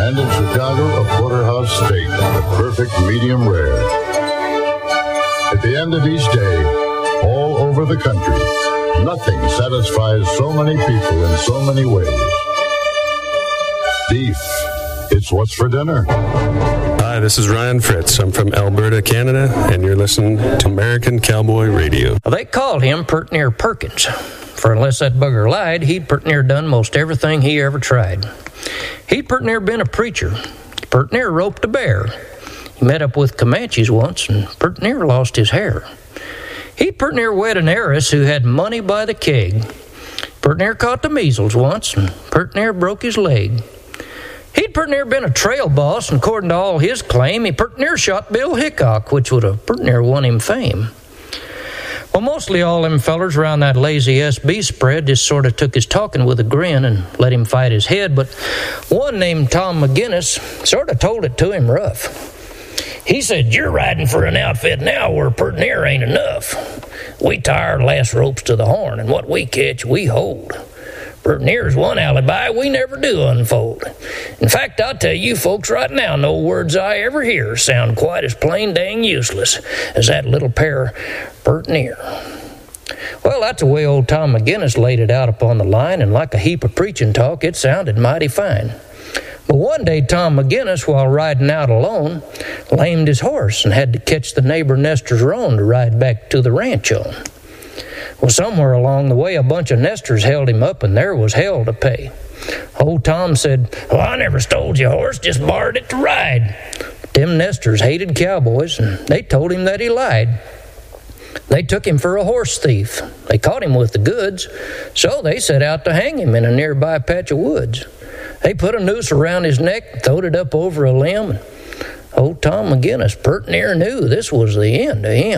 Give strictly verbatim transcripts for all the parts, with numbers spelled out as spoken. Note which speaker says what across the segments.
Speaker 1: And in Chicago, a porterhouse steak, the perfect medium rare. At the end of each day, all over the country, nothing satisfies so many people in so many ways. Beef. It's what's for dinner.
Speaker 2: Hi, this is Ryan Fritz. I'm from Alberta, Canada, and you're listening to American Cowboy Radio.
Speaker 3: Well, they called him Pert Near Perkins, for unless that bugger lied, he'd pert near done most everything he ever tried. He'd pert near been a preacher, pert near roped a bear. He met up with Comanches once and pert near lost his hair. He'd pert near wed an heiress who had money by the keg. Pert near caught the measles once and pert near broke his leg. He'd pert near been a trail boss, and according to all his claim, he pert near shot Bill Hickok, which would have pert near won him fame. Well, mostly all them fellers around that lazy S B spread just sort of took his talking with a grin and let him fight his head, but one named Tom McGinnis sort of told it to him rough. He said, "You're riding for an outfit now where pert near ain't enough. We tie our last ropes to the horn, and what we catch, we hold. Pert near's one alibi we never do unfold. In fact, I'll tell you folks right now, no words I ever hear sound quite as plain dang useless as that little pair pert near." Well, that's the way old Tom McGinnis laid it out upon the line, and like a heap of preaching talk, it sounded mighty fine. But one day Tom McGinnis, while riding out alone, lamed his horse and had to catch the neighbor Nestor's roan to ride back to the ranch on. Well, somewhere along the way, a bunch of nesters held him up, and there was hell to pay. Old Tom said, "Well, I never stole your horse, just borrowed it to ride." But them nesters hated cowboys, and they told him that he lied. They took him for a horse thief. They caught him with the goods, so they set out to hang him in a nearby patch of woods. They put a noose around his neck, throwed it up over a limb, and old Tom McGinnis pert near knew this was the end of him.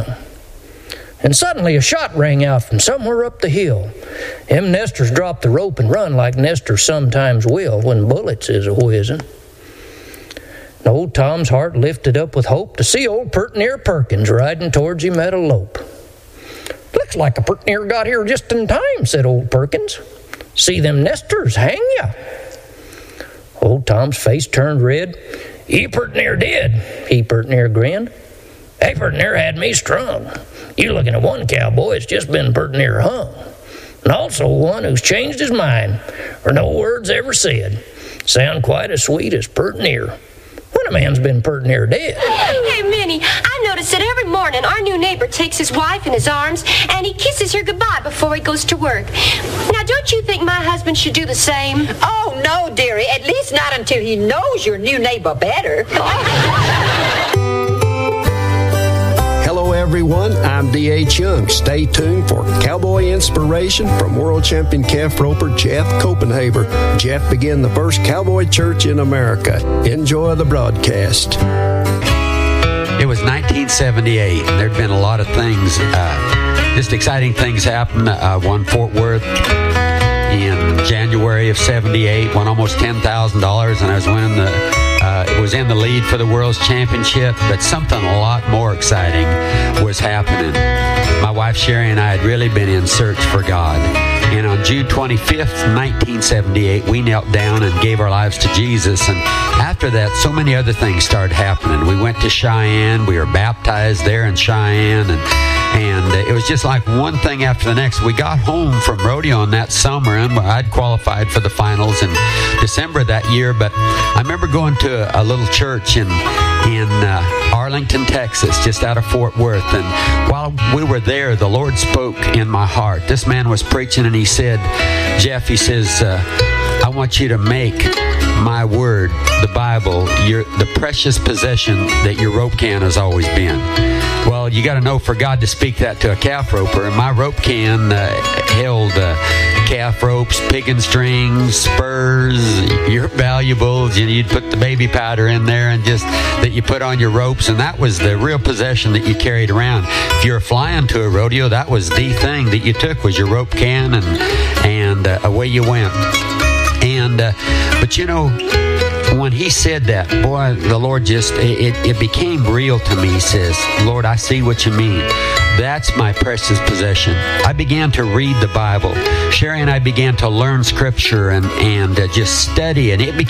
Speaker 3: And suddenly a shot rang out from somewhere up the hill. Them nesters dropped the rope and run like nesters sometimes will when bullets is a-whizzing. And old Tom's heart lifted up with hope to see old pert near Perkins riding towards him at a lope. "Looks like a pert near got here just in time," said old Perkins. "See them nesters hang ya." Old Tom's face turned red. "He pert near did," he pert near grinned. "They pert near had me strung. You looking at one cowboy that's just been pert near hung, and also one who's changed his mind, or no words ever said. Sound quite as sweet as pert near when a man's been pert near dead."
Speaker 4: Hey, Minnie, I noticed that every morning our new neighbor takes his wife in his arms and he kisses her goodbye before he goes to work. Now, don't you think my husband should do the same?
Speaker 5: Oh, no, dearie. At least not until he knows your new neighbor better.
Speaker 6: Hello, everyone. I'm D H Young. Stay tuned for Cowboy Inspiration from world champion calf roper Jeff Copenhaver. Jeff began the first cowboy church in America. Enjoy the broadcast.
Speaker 7: It was nineteen seventy-eight. There'd been a lot of things, uh, just exciting things happen. Uh, won Fort Worth in January of seventy-eight, won almost ten thousand dollars, and I was winning the Uh, it was in the lead for the World's Championship, but something a lot more exciting was happening. My wife Sherry and I had really been in search for God. And on June twenty-fifth, nineteen seventy-eight, we knelt down and gave our lives to Jesus. And after that, so many other things started happening. We went to Cheyenne. We were baptized there in Cheyenne. And And it was just like one thing after the next. We got home from rodeo in that summer, and I'd qualified for the finals in December that year. But I remember going to a, a little church in in uh, Arlington, Texas, just out of Fort Worth. And while we were there, the Lord spoke in my heart. This man was preaching, and he said, "Jeff," he says, uh, "I want you to make my word, the Bible, your the precious possession that your rope can has always been." Well, you got to know for God to speak that to a calf roper. And my rope can uh, held uh, calf ropes, piggin strings, spurs, your valuables. You know, you'd put the baby powder in there and just that you put on your ropes. And that was the real possession that you carried around. If you were flying to a rodeo, that was the thing that you took was your rope can, and, and uh, away you went. And, uh, but you know, when he said that, boy, the Lord just, it, it became real to me. He says, "Lord, I see what you mean. That's my precious possession." I began to read the Bible. Sherry and I began to learn Scripture and, and uh, just study, and it became